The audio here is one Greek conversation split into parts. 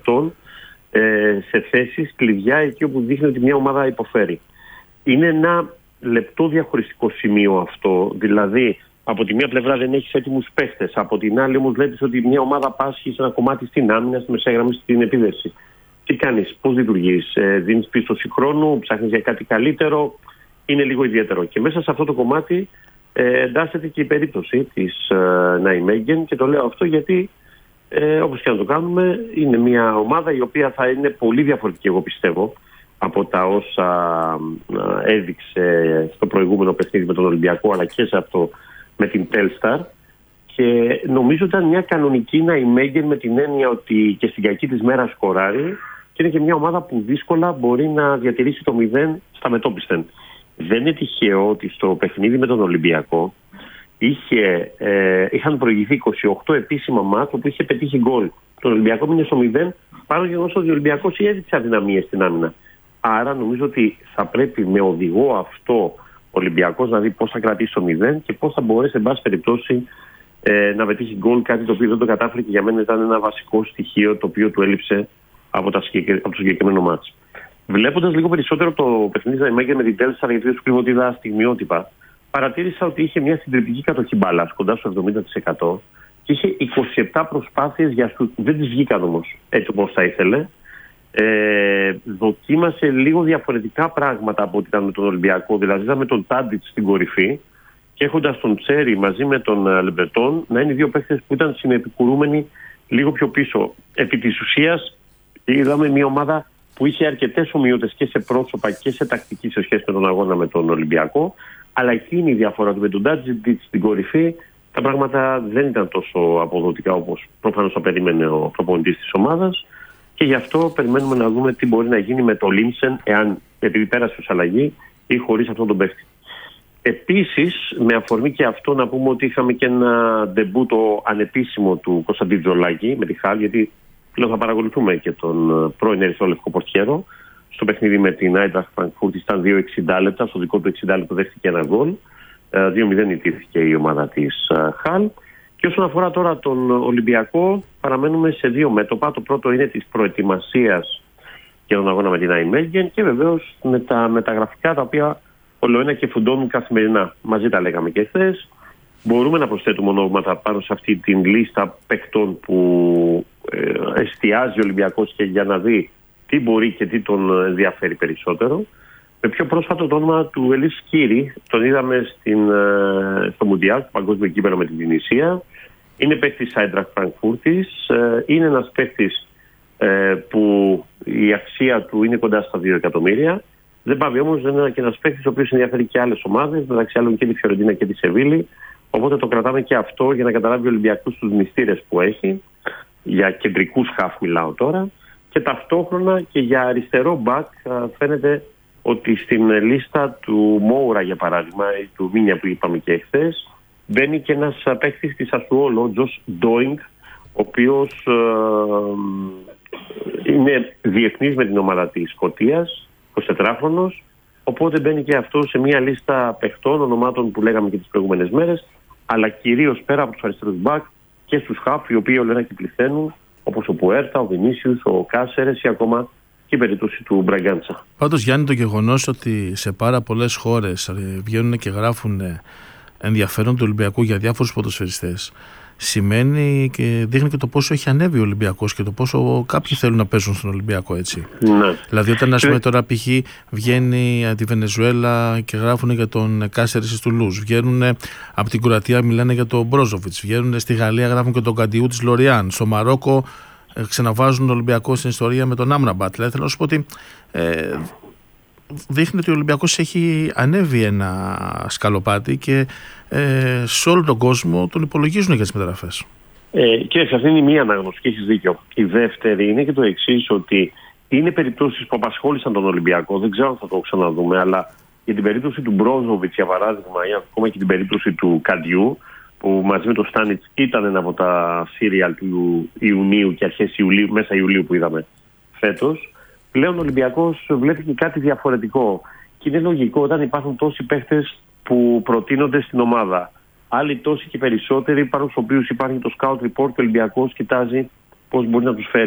παιχτών σε θέσεις κλειδιά εκεί όπου δείχνει ότι μια ομάδα υποφέρει. Είναι ένα λεπτό διαχωριστικό σημείο αυτό. Δηλαδή, από τη μία πλευρά δεν έχεις έτοιμους παίχτες. Από την άλλη, όμως, βλέπεις ότι μια ομάδα πάσχει σε ένα κομμάτι στην άμυνα, στη μεσαία γραμμή, στην επίδεση. Τι κάνεις, πώς λειτουργείς, δίνεις πίστοση χρόνου, ψάχνεις για κάτι καλύτερο. Είναι λίγο ιδιαίτερο. Και μέσα σε αυτό το κομμάτι εντάσσεται και η περίπτωση της Ναϊμέγγεν. Και το λέω αυτό γιατί, όπως και να το κάνουμε, είναι μια ομάδα η οποία θα είναι πολύ διαφορετική, εγώ πιστεύω, από τα όσα έδειξε στο προηγούμενο παιχνίδι με τον Ολυμπιακό, αλλά και σε αυτό με την Telstar. Και νομίζω ήταν μια κανονική Ναϊμέγγεν με την έννοια ότι και στην κακή της μέρα σκοράρει και είναι και μια ομάδα που δύσκολα μπορεί να διατηρήσει το 0 στα μετώπισθεν. Δεν είναι τυχαίο ότι στο παιχνίδι με τον Ολυμπιακό είχαν προηγηθεί 28 επίσημα μάτς όπου είχε πετύχει γκολ. Το Ολυμπιακό μείνε στο 0, παρόλο γεγονός ότι ο Ολυμπιακός έδειξε αδυναμίες στην άμυνα. Άρα νομίζω ότι θα πρέπει με οδηγό αυτό ο Ολυμπιακός να δει πώς θα κρατήσει το 0 και πώς θα μπορέσει, εν πάση περιπτώσει, να πετύχει γκολ, κάτι το οποίο δεν το κατάφερε και για μένα ήταν ένα βασικό στοιχείο το οποίο του έλειψε από το συγκεκριμένο μάτς. Βλέποντας λίγο περισσότερο το παιχνίδι Ναϊμέγγεν με την Telstar, γιατί δεν σου κρύβω ότι είδα στιγμιότυπα, παρατήρησα ότι είχε μια συντριπτική κατοχή μπάλας, κοντά στο 70%, και είχε 27 προσπάθειες για σουτ. Δεν τις βγήκαν όμως έτσι όπως θα ήθελε. Δοκίμασε λίγο διαφορετικά πράγματα από ό,τι ήταν με τον Ολυμπιακό. Δηλαδή ήταν με τον Τάντιτς στην κορυφή και έχοντας τον Τσέρι μαζί με τον Λεμπρετόν να είναι δύο παίκτες που ήταν συνεπικουρούμενοι λίγο πιο πίσω. Επί της ουσίας είδαμε μια ομάδα που είχε αρκετές ομοιότητες και σε πρόσωπα και σε τακτική σε σχέση με τον αγώνα με τον Ολυμπιακό. Αλλά εκείνη η διαφορά του με τον Τάντιτς στην κορυφή, τα πράγματα δεν ήταν τόσο αποδοτικά όπως προφανώς θα περίμενε ο προπονητής της ομάδας. Και γι' αυτό περιμένουμε να δούμε τι μπορεί να γίνει με το Λίμσεν, εάν επειδή πέρασε ως αλλαγή ή χωρίς αυτόν τον παίκτη. Επίσης, με αφορμή και αυτό, να πούμε ότι είχαμε και ένα ντεμπούτο ανεπίσημο του Κωνσταντίν Τζολάκη με τη Χάλ, γιατί πλέον θα παρακολουθούμε και τον πρώην Ερυθρό Λευκό Πορτιέρο. Στο παιχνίδι με την Άιντραχτ Φραγκφούρτης ήταν 2-60 λεπτά, στο δικό του 60 λεπτό δέχτηκε ένα γκολ. 2-0 ιτήθηκε η ομάδα της Χάλ. Και όσον αφορά τώρα τον Ολυμπιακό, παραμένουμε σε δύο μέτωπα. Το πρώτο είναι της προετοιμασίας για τον αγώνα με την Ναϊμέγγεν και βεβαίως με τα μεταγραφικά τα οποία ολοένα και φουντώνουν καθημερινά. Μαζί τα λέγαμε και χθες. Μπορούμε να προσθέτουμε ονόματα πάνω σε αυτή την λίστα παικτών που εστιάζει ο Ολυμπιακός και για να δει τι μπορεί και τι τον ενδιαφέρει περισσότερο. Με πιο πρόσφατο το όνομα του Ελίς Σκύρη, τον είδαμε στο Μουντιάλ, στο παγκόσμιο κύπελλο με την Τινησία. Είναι παίκτης Άιντραχτ Φραγκφούρτης. Είναι ένας παίκτης που η αξία του είναι κοντά στα 2 εκατομμύρια. Δεν πάβει όμως, δεν είναι και ένας παίκτης ο οποίος ενδιαφέρει και άλλες ομάδες, μεταξύ άλλων και τη Φιωρεντίνα και τη Σεβίλη. Οπότε το κρατάμε και αυτό για να καταλάβει ο Ολυμπιακός τους μυστήρες που έχει. Για κεντρικούς χαφ μιλάω τώρα. Και ταυτόχρονα και για αριστερό μπακ φαίνεται ότι στην λίστα του Μόουρα, για παράδειγμα, ή του Μίνια που είπαμε και χθες, μπαίνει και ένας παίκτης της Ασουόλο, ο Τζος Ντόινγκ, ο οποίος είναι διεθνής με την ομάδα της Σκωτίας, 24χρονος, οπότε μπαίνει και αυτό σε μια λίστα παιχτών, ονομάτων που λέγαμε και τις προηγούμενες μέρες, αλλά κυρίως πέρα από τους αριστερούς μπακ και στους χαφ, οι οποίοι όλο και πληθαίνουν, όπως ο Πουέρτα, ο Βινίσιους, ο Κάσερες ή ακόμα και η περίπτωση του Μπραγκάντσα. Πάντως, Γιάννη, το γεγονός ότι σε πάρα πολλές χώρες βγαίνουν και γράφουν ενδιαφέρον του Ολυμπιακού για διάφορους ποδοσφαιριστές, σημαίνει και δείχνει και το πόσο έχει ανέβει ο Ολυμπιακός και το πόσο κάποιοι θέλουν να παίζουν στον Ολυμπιακό, έτσι. Ναι. Δηλαδή, όταν ας πούμε τώρα π.χ. βγαίνει από τη Βενεζουέλα και γράφουν για τον Κάσερης της Τουλούζ, βγαίνουν από την Κροατία, μιλάνε για τον Μπρόζοβιτς, βγαίνουν στη Γαλλία, γράφουν και τον Καντιού της Λοριάν, στο Μαρόκο ξαναβάζουν τον Ολυμπιακό στην ιστορία με τον Άμραμπατ. Δηλαδή, θέλω να σου πω ότι δείχνει ότι ο Ολυμπιακός έχει ανέβει ένα σκαλοπάτι και σε όλο τον κόσμο τον υπολογίζουν για τις μεταγραφές. Κύριε, αυτή είναι η μία ανάγνωση και έχεις δίκιο. Η δεύτερη είναι και το εξής, ότι είναι περιπτώσεις που απασχόλησαν τον Ολυμπιακό. Δεν ξέρω αν θα το ξαναδούμε, αλλά για την περίπτωση του Μπρόζοβιτς, για παράδειγμα, ή ακόμα και την περίπτωση του Καντιού, που μαζί με τον Στάνιτς ήταν ένα από τα σύριαλ του Ιουνίου και αρχές Ιουλίου, μέσα Ιουλίου που είδαμε φέτος, πλέον ο Ολυμπιακός βλέπει και κάτι διαφορετικό. Και είναι λογικό όταν υπάρχουν τόσοι παίχτες που προτείνονται στην ομάδα. Άλλοι τόσοι και περισσότεροι, πάνω στους οποίους υπάρχει το scout report και ο Ολυμπιακός κοιτάζει πώς μπορεί να τους φέρει.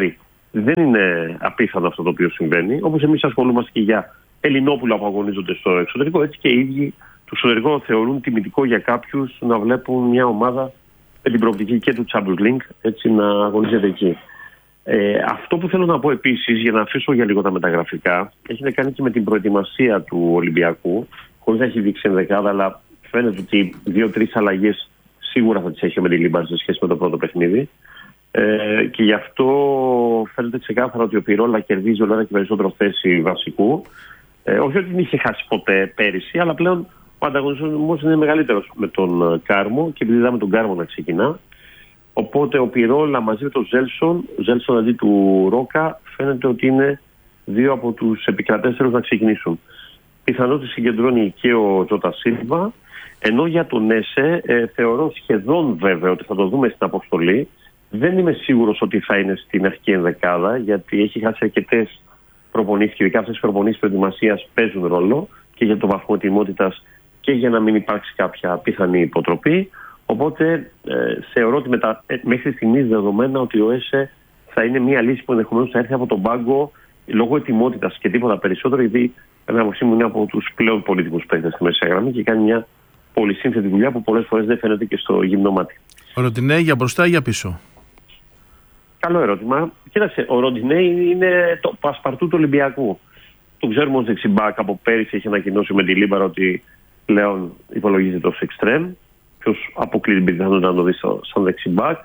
δεν είναι απίθανο αυτό το οποίο συμβαίνει. Όπως εμείς ασχολούμαστε και για Ελληνόπουλα που αγωνίζονται στο εξωτερικό, έτσι και οι ίδιοι το εξωτερικό θεωρούν τιμητικό για κάποιους να βλέπουν μια ομάδα με την προοπτική και του Champions League, έτσι να αγωνίζεται εκεί. Αυτό που θέλω να πω επίσης, για να αφήσω για λίγο τα μεταγραφικά, έχει να κάνει και με την προετοιμασία του Ολυμπιακού, χωρίς να έχει δείξει ενδεκάδα, αλλά φαίνεται ότι 2-3 αλλαγές σίγουρα θα τις έχει με τη Λίμπαρ σε σχέση με το πρώτο παιχνίδι. Και γι' αυτό φαίνεται ξεκάθαρα ότι ο Πιρόλα κερδίζει όλο ένα και περισσότερο θέση βασικού. Όχι ότι την είχε χάσει ποτέ πέρυσι, αλλά πλέον ο ανταγωνισμός είναι μεγαλύτερος με τον Κάρμο και επειδή είδαμε τον Κάρμο να ξεκινά. Οπότε ο Πιρόλα μαζί με τον Ζέλσον αντί του Ρόκα, φαίνεται ότι είναι δύο από τους επικρατέστερους να ξεκινήσουν. Πιθανότητα συγκεντρώνει και ο Τζότα Σίλβα, ενώ για τον Έσε θεωρώ σχεδόν βέβαιο ότι θα το δούμε στην αποστολή. Δεν είμαι σίγουρος ότι θα είναι στην αρχική ενδεκάδα, γιατί έχει χάσει αρκετές προπονήσεις και ειδικά αυτές οι προπονήσεις προετοιμασίας παίζουν ρόλο και για το βαθμό ετοιμότητας και για να μην υπάρξει κάποια πιθανή υποτροπή. Οπότε θεωρώ ότι μέχρι στιγμής δεδομένα ότι ο Έσε θα είναι μια λύση που ενδεχομένως θα έρθει από τον πάγκο λόγω ετοιμότητας και τίποτα περισσότερο, γιατί ένα άποψή μου είναι από τους πλέον πολύτιμους παίκτες στη μέση γραμμή και κάνει μια πολύ σύνθετη δουλειά που πολλές φορές δεν φαίνεται και στο γυμνό μάτι. Ο Ροντινέι για μπροστά ή για πίσω? Καλό ερώτημα. Κοίταξε, ο Ροντινέι είναι το πασπαρτού του Ολυμπιακού. Το ξέρουμε ως δεξιμπάκ, από πέρυσι έχει ανακοινώσει με τη Λίμπαρα ότι πλέον υπολογίζεται ως εξτρέμ. Ποιος αποκλεί την πιθανότητα να το δει σαν δεξιμπάκ.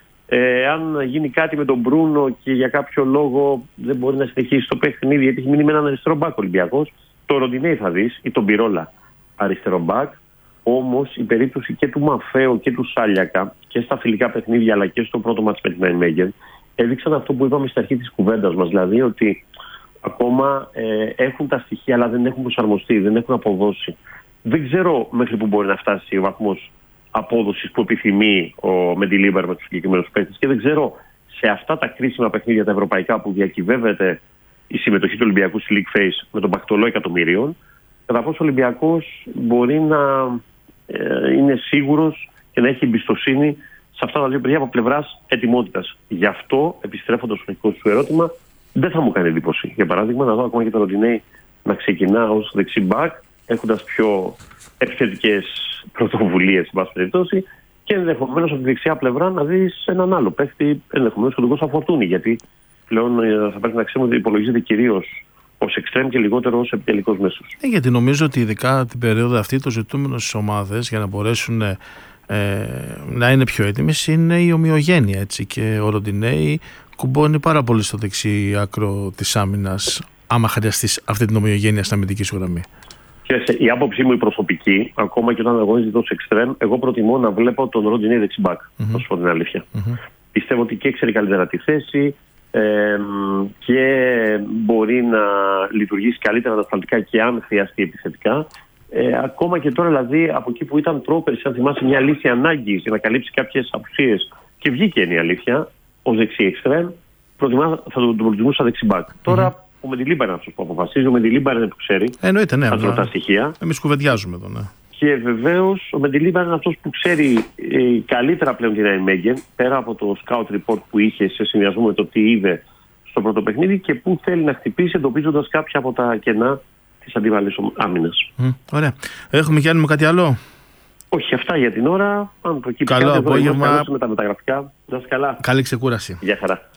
Αν γίνει κάτι με τον Μπρούνο και για κάποιο λόγο δεν μπορεί να συνεχίσει το παιχνίδι, γιατί έχει μείνει με έναν αριστερό μπακ Ολυμπιακός, το Ροντινέι θα δεις ή τον Πιρόλα αριστερό μπακ. Όμως η περίπτωση και του Μαφέο και του Σάλιακα και στα φιλικά παιχνίδια αλλά και στο πρώτο μάτς με την Νάιμεγεν έδειξαν αυτό που είπαμε στην αρχή της κουβέντας μας, δηλαδή ότι ακόμα έχουν τα στοιχεία αλλά δεν έχουν προσαρμοστεί, δεν έχουν αποδώσει. Δεν ξέρω μέχρι που μπορεί να φτάσει ο βαθμός απόδοσης που επιθυμεί ο Μεντιλίμπαρ με τους συγκεκριμένους παίκτες και δεν ξέρω σε αυτά τα κρίσιμα παιχνίδια τα ευρωπαϊκά που διακυβεύεται η συμμετοχή του Ολυμπιακού στη League Phase με τον πακτολό εκατομμυρίων, κατά πόσο ο Ολυμπιακός μπορεί να είναι σίγουρος και να έχει εμπιστοσύνη σε αυτά τα δύο παιδιά από πλευράς ετοιμότητας. Γι' αυτό, επιστρέφοντας στο δικό σου ερώτημα, δεν θα μου κάνει εντύπωση. Για παράδειγμα, να δω ακόμα και τον Ροντινέι να ξεκινά ως δεξί μπακ, έχοντας πιο επιθετικές πρωτοβουλίες, εν πάση περιπτώσει, και ενδεχομένως από τη δεξιά πλευρά να δεις έναν άλλο παίχτη, ενδεχομένως και τον Κώστα Φορτούνη, γιατί πλέον θα πρέπει να ξέρουμε ότι υπολογίζεται κυρίως ως εξτρέμ και λιγότερο ως επιτελικός μέσος. Γιατί νομίζω ότι ειδικά την περίοδο αυτή το ζητούμενο στις ομάδες για να μπορέσουν να είναι πιο έτοιμες είναι η ομοιογένεια, έτσι, και ο Ροντινέι κουμπώνει πάρα πολύ στο δεξί άκρο της άμυνας άμα χρειαστείς αυτή την ομοιογένεια στην αμυντική σου γραμμή. Η άποψή μου η προσωπική, ακόμα και όταν αγωνίζεται ως εξτρέμ, εγώ προτιμώ να βλέπω τον Ροντινέι δεξιμπάκ, να σου πω την αλήθεια. Πιστεύω ότι και ξέρει καλύτερα τη θέση και μπορεί να λειτουργήσει καλύτερα ανασταλτικά και αν χρειαστεί επιθετικά. Ακόμα και τώρα, δηλαδή, από εκεί που ήταν πρόπερση, αν θυμάσαι, μια λύση ανάγκης για να καλύψει κάποιες απουσίες και βγήκε η αλήθεια, ως δεξί εξτρέμ, θα τον προτιμούσα δεξιμπάκ. Τώρα ο Μεντιλίμπαρ είναι αυτός που αποφασίζει, ο Μεντιλίμπαρ είναι που ξέρει. Εννοείται, ναι. Τα στοιχεία. Εμείς κουβεντιάζουμε εδώ, ναι. Και βεβαίως ο Μεντιλίμπαρ είναι αυτός που ξέρει καλύτερα πλέον την Νάιμεγεν, πέρα από το scout report που είχε σε συνδυασμό με το τι είδε στο πρώτο παιχνίδι και που θέλει να χτυπήσει, εντοπίζοντας κάποια από τα κενά της αντίβαλης άμυνας. Ωραία. Έχουμε κι άλλο κάτι άλλο? Όχι, αυτά για την ώρα. Αν προκύψει καλό κάτι, απόγευμα. με τα μεταγραφικά. Να είσαι καλά. Καλή ξεκούραση. Γεια χαρά.